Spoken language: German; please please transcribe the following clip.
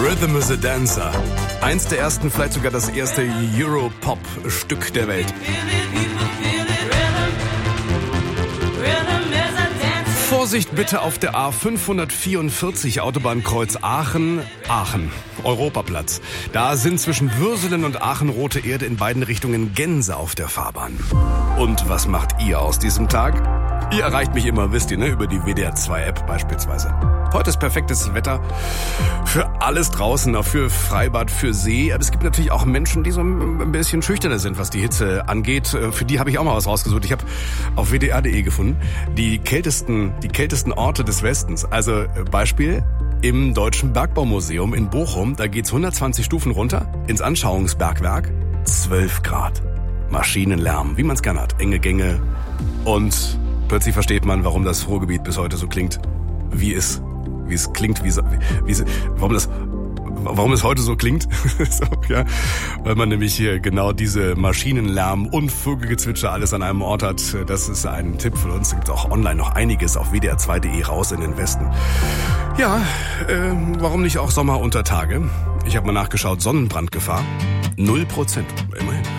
Rhythm is a Dancer. Eins der ersten, vielleicht sogar das erste Europop-Stück der Welt. Vorsicht bitte auf der A544 Autobahnkreuz Aachen, Europaplatz. Da sind zwischen Würselen und Aachen rote Erde in beiden Richtungen Gänse auf der Fahrbahn. Und was macht ihr aus diesem Tag? Ihr erreicht mich immer, wisst ihr, ne? Über die WDR 2 App beispielsweise. Heute ist perfektes Wetter für alles draußen, auch für Freibad, für See. Aber es gibt natürlich auch Menschen, die so ein bisschen schüchterner sind, was die Hitze angeht. Für die habe ich auch mal was rausgesucht. Ich habe auf wdr.de gefunden, die kältesten Orte des Westens. Also Beispiel im Deutschen Bergbaumuseum in Bochum. Da geht's 120 Stufen runter ins Anschauungsbergwerk. 12 Grad. Maschinenlärm, wie man es gern hat. Enge Gänge. Und plötzlich versteht man, warum das Ruhrgebiet bis heute so klingt, wie es klingt, warum es heute so klingt. So, ja, weil man nämlich hier genau diese Maschinenlärm und Vogelgezwitscher alles an einem Ort hat. Das ist ein Tipp von uns. Es gibt auch online noch einiges auf wdr2.de raus in den Westen. Ja, warum nicht auch Sommer unter Tage? Ich habe mal nachgeschaut, Sonnenbrandgefahr 0%, immerhin.